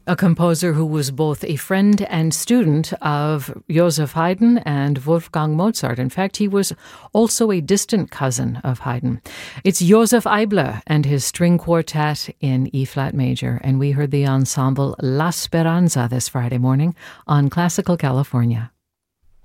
A composer who was both a friend and student of Joseph Haydn and Wolfgang Mozart. In fact, he was also a distant cousin of Haydn. It's Joseph Eibler and his string quartet in E-flat major, and we heard the ensemble La Speranza this Friday morning on Classical California.